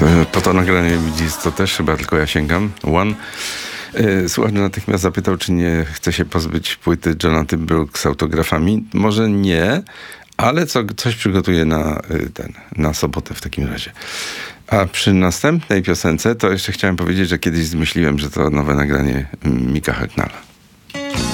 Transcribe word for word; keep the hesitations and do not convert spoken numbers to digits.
Po to nagranie widzisz, to też chyba tylko ja sięgam. One. Słuchacz natychmiast zapytał, czy nie chce się pozbyć płyty Jonathan Brooks z autografami. Może nie, ale co, coś przygotuję na ten, na sobotę w takim razie. A przy następnej piosence to jeszcze chciałem powiedzieć, że kiedyś zmyśliłem, że to nowe nagranie Mika Hacknalla.